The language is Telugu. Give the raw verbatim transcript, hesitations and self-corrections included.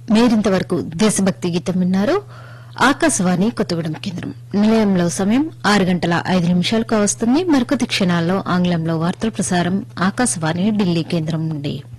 మీరింతవరకు దేశభక్తి గీతం విన్నారు. ఆకాశవాణి కొత్తగూడెం కేంద్రం నిలయంలో సమయం ఆరు గంటల ఐదు నిమిషాలుగా వస్తుంది. మరికొద్ది క్షణాల్లో ఆంగ్లంలో వార్తల ప్రసారం ఆకాశవాణి ఢిల్లీ కేంద్రం నుండి.